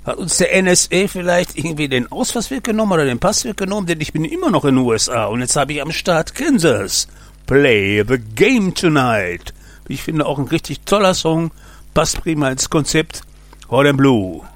Hat uns der NSA vielleicht irgendwie den Ausweis weggenommen oder den Pass weggenommen? Denn ich bin immer noch in den USA und jetzt habe ich am Start Kansas. Play the game tonight. Ich finde auch ein richtig toller Song. Passt prima ins Konzept. Hot and Blue.